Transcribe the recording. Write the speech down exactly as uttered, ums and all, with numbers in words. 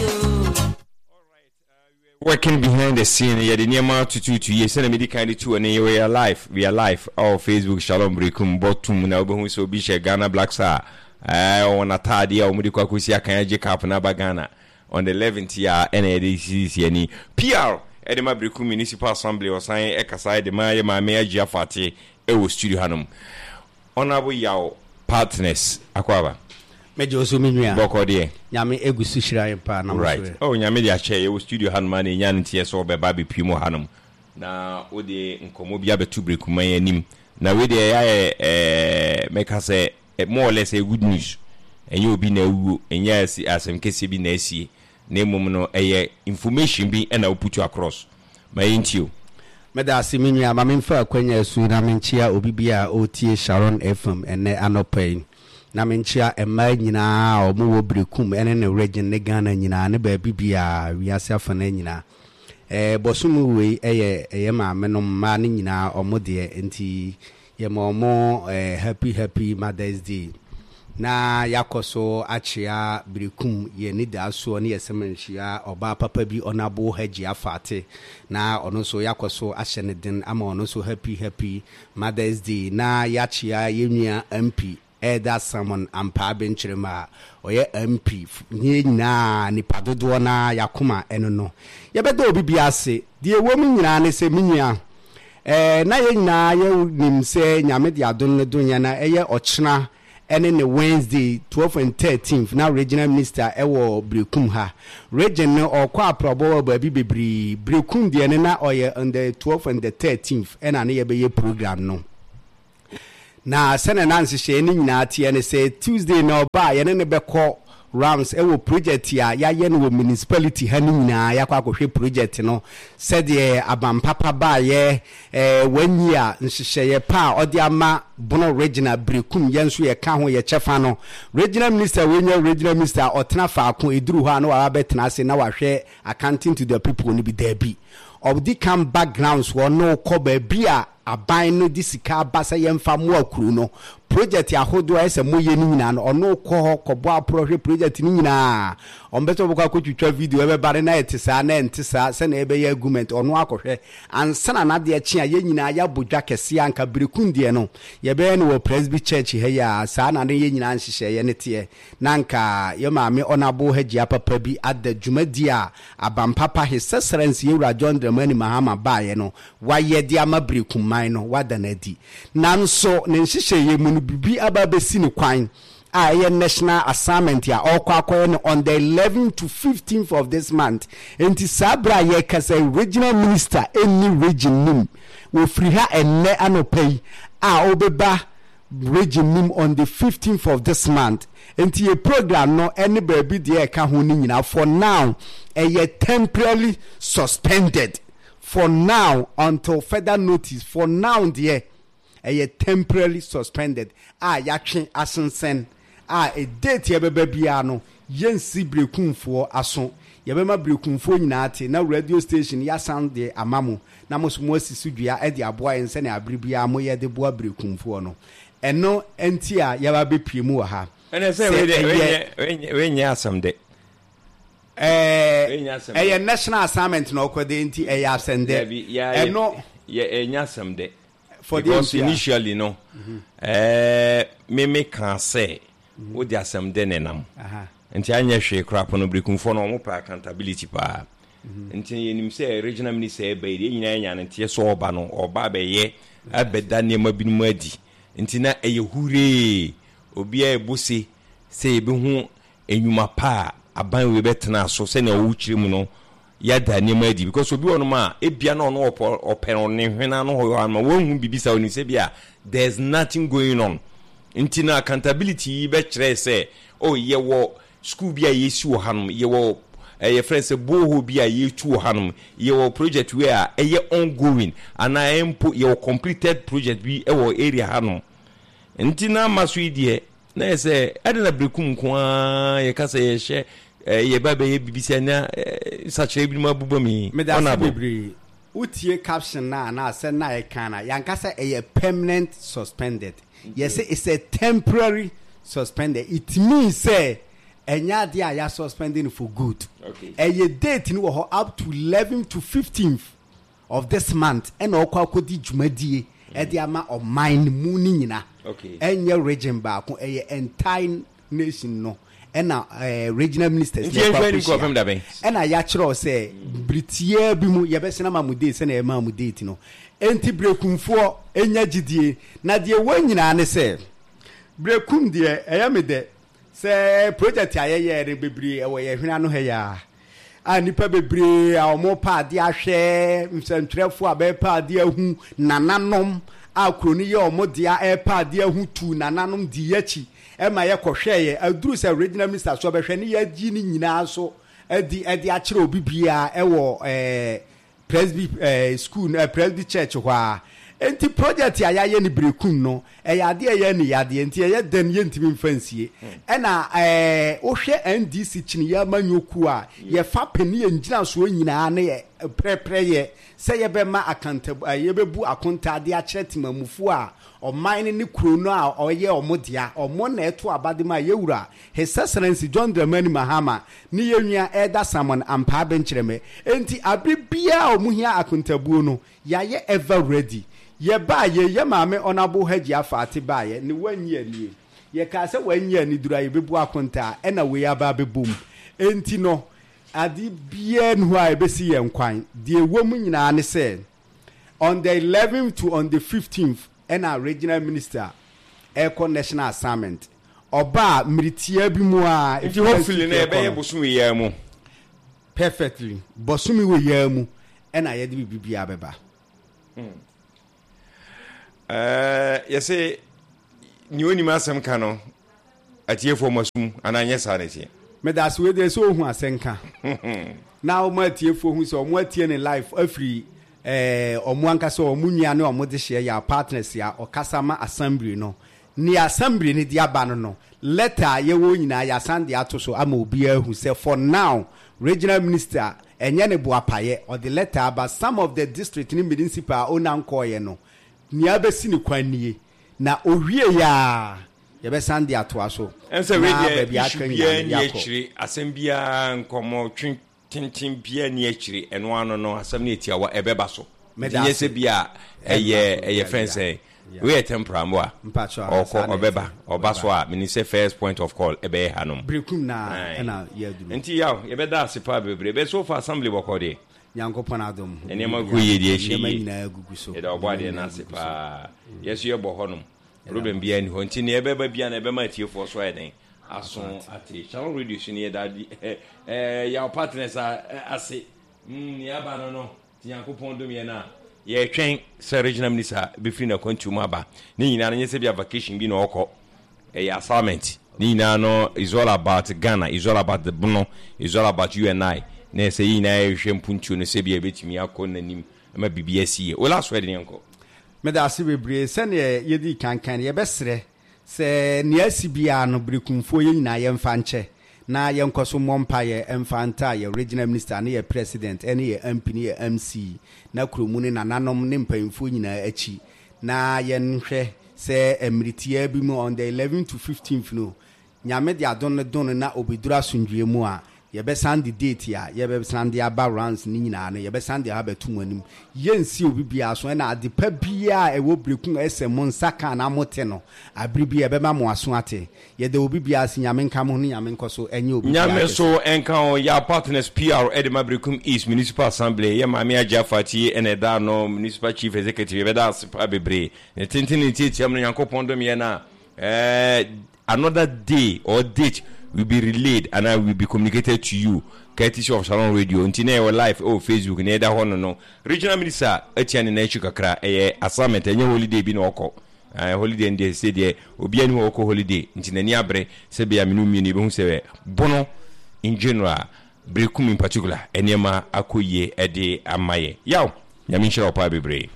Working behind the scene, yeah, the near to two to years, and me kind of two, and we are live, we are live. Our Facebook Shalom Brekum Botum now, who so be Ghana Black Star. I on a tardy or Mudikwa Kusia can Jack up Nabagana on the eleventh year, N A D C C N E P R Edema Brekum Municipal Assembly or sign Ekasai, the Maya, my Mayor Giafati, Ewo Studio Hanum. Honorable Yao partners, Aquaba. Mejo so menua boko de nyame egusu hira pa na right oh nyame de ache ye studio hanman e nyan tie so be ba be pimu hanum na wo de nkomo bia betu brekum man anim na we de ya eh make say more or less a good news enye obi na wu enye asi asem kese bi na asie na emom no eye information bi e na we put you across my intio meda asimenua ma memfa akwanya asu na menchia obi bia otie Sharon F M ene anopai na menchia ema nyina omo wo brekum ene ne region ne Ghana nyina ne ba bibia wiase afana nyina eh bosumu we eye eye ma menom ma ne nyina omo de enti ye ma omo eh happy happy Mother's Day na yakoso achia brekum ye ni da so ne yesemenhia oba papa bi onabo haji afate na ono so yakoso ahye ne den ama ono so happy happy Mother's Day na yachia yenua M P Eda Salmon ampa benchirema oye M P nyina ni padodo na yakoma eno no yebedo obi biase die wo mi nyina ne se minya eh na ye nyina ye nim se nyame de adon ne donya na eye ochena ene ne Wednesday twelfth and thirteenth na regional minister ewo brekum ha region no okwa aprobo ba bi bebri brekum de ne na oye on the twelfth and the thirteenth ena ne ye be ye program no na sene nansi she ni nyina tie ne say Tuesday no ba ye ne be call rounds ewo project ya ya ye no municipality ha ni nyina ya kwa kohwe project no said ye abampapa ba ye eh wanyia nhihye ye pa odi ama bono regional brekum ye nso ye ka ho ye chefa no regional minister wenya regional minister otena faako eduru ha no wa betena se na wahwe accounting to the people ni bi there bi of the camp backgrounds wo no ko ba bia aban no disika basa yemfa mo akuru no project ahodo ese moye ni nyina no ono ko kobo aprohwe project ni nyina ombeto bokwa kwetwa video ebe bare na etisa na entisa se na ebe ye argument ono akohwe ansana na de chi ye nyina ya bodwa kese anka brekunde no ye be no Presby Church he ya sa na ne ye nyina nhihye ye ne te nanka ye maame onabo haji apapa bi adda jumadi a abampapa his excellency Ewura John Dramani Mahama baaye no wa ye de ama brekum no wada na di nanso ne nhihye ye mu bibi ababesi ne kwan a ye national assignment ya okwa akoye on the eleventh to fifteenth of this month enti sabra ye kasa regional minister any region nim we free ha enne anopai a obeba region nim on the fifteenth of this month enti ye program no any baby de ka ho ni nyina for now e ye temporarily suspended for now until further notice. For now dear a temporarily suspended ah yatwe asensen ah a date ye beba bia no yensi brekumfo aso ye bema brekumfo nyina ate na radio station ya sound de amamu na mosumo asisudua e de aboa ense na abribia mo ye de boa brekumfo no eno enti a ye ba bepiemu wa ha ene se we de we nya asam de eh eh national assignment no kwede enti eh ya sende eh no ye nyasam de for the initially no eh me me kan say wo di asam de nenam aha enti anya hwe crap no brekumfo no mo pa accountability pa enti yenim say regional minister e be de nyina nya enti so oba no oba be ye abeda ne ma binum adi enti na eye hure obi e busi say be hu enwuma pa aban we betena so se na wo chire mu no ya da ne ma di because obi ono ma ebia na ono opero ne hwena no ho ma wonhu bibisa oni se bia there's nothing going on nti na accountability be kire se oh ye wo school bia yesu wo hanum ye wo eh friends boho bia ye tu wo hanum ye wo project where eh ongoing and I empo ye wo completed project bi e wo area hanum nti na maso idie na say adena brekum kwa ye kasa ye hye ye baba ye bibisa na sache bi ma bubo mi ona bibri utie caption na na say na e kana yankasa e permanent suspended. Yes, it's a temporary suspended. It means say enya de a ya suspending for good. Okay. Eye date ni wo up to eleventh to fifteenth of this month and okwa kodi dwumadie e de ama o mine mu ni nyina. Okay. Enye region ba ko eye entire nation no ena eh, regional ministers na kwa ena ya kire say britia bi mu ye be sena mamude se na e mamude no enti brekumfo enya gidie na de wanyina ne se brekum de eya me de se project ayeye re bebre e wo ye hwena no he ya a nipa bebre a omo pa de ahwe msantwerefo a be pa de ahu nananom a kroni ye omo de a pa de ahu tu nananom di yachi e ma ye kohweye aduru se regional minister so be hwe ne ya gi ni nyina so edi edi a kire obi bia e wo eh presby eh, school eh, presby church hwa enti project ya ya ni brekum no e ya de ya ni ya de enti ya dan ye ntimi mfansie e na eh wo hwe N D C chini ya manyoku a ye fa peni ye ngina so nyina na ye prepre ye se ye be ma accountable ye be bu akonta de a kire timamufu a o mine ni kuro no a oye omodia omo na eto abadema yewura His Excellency John Dramani Mahama ni yenua Elder Simon Ampa benchireme enti abibia omuhia akontabuo no ya ye ever ready ye ba ye ye maame onabo haji afate ba ye ni wanyi ani ye ka se wanyi ani dura ye bebu akonta e na we aba bebum enti no adi bia no a ebesi ye nkwan de ewom nyina ne se on the eleventh to on the fifteenth and our regional minister eco national assignment oba miritia bi mu a if you hopefully na be bosumi ya mu perfectly bosumi we ya mu and I yedi bibia beba eh yese ni oni masem ka no atiefo masum ananye sanete me das we dey so hu asenka now ma atiefo hu so mo atie ne life afri eh omo anka so omo nua ne omo de hye ya partners ya okasama assembly no ni assembly ni dia ba no no letter ye wo nyina ya sande ato so ama obi ahu say for now regional minister enye ne boapaye or the letter about some of the district ni municipal onanko ye no ni abesi ni kwanie na owie ya ye be sande ato aso ense we dia bia ni akire asembia nkomo twin tintin bia ni akire eno ano no asem na etia wa ebeba so yese bia eye eye fence we tempera mo a oko obeba obaso a mini say first point of call ebe hanom brekum na na ye duru enti yaw ye be da asepa bebre be so for assembly bokode nyankopon adom ene ma go ye die hye nyina agugu so e da obo ade na asepa yeso ye bo honom problem bia ni ho nti ne ebe ba bia na ebe ma tiefo so eden ason ate channel radio so ne da eh ya partners ase mm ya ba no no nyankopon dom ye na ye twen se regional minister be free na kwantu aba ni nyina na nyese bia vacation bi na okọ e ya assignment ni nyina no is all about Ghana, is all about the Bono, is all about you and I na se yi na ehwe mpuntu no se bia betimi akọ nanim ma bibia sie wala so ede nko me da se bebre se ne ye di kankan ye besre se ne asibia no brekumfo ye nyina ye mfa nche na ye nkoso mompa ye emfanta ye regional minister ne ye president ene ye M P ne ye M C na kromu ne nananom ne mpanyimfo nyina achi na ye nhwe se emritia bi mu on the eleventh to fifteenth no nyame de adon don na obedura sundue mu a ye be sand date ya ye be sand ya balance ni nyina no ye be sand ya betum anim ye nsi obi bia so na ade pa bia e wo brekun esem nsaka na mote no abri bia be ma mo aso ate ye de obi bia si nyame nka mo ni nyame nkoso enye obi bia nyame so enka on ya partners P R Edema Brekum East Municipal Assembly ye ma me Ajafati ene da no municipal chief executive be da sepa bebre ne tintin tintin am Yankopon dom ye na eh another day or date will be relayed and I will be communicated to you. Courtesy of Salon Radio. Until now, live oh Facebook. Neither one no. Regional Minister Etienne Nechu Kakra. Eh, assignment. Any holiday be no oko. Eh, holiday and they say there. Obi anu oko holiday. Until any abre. Sebe ya minu minu. Behu sebe. Bono in general. Brekum in particular. Enyema akoye ede amaye. Yao. Yamin shira opa bebre.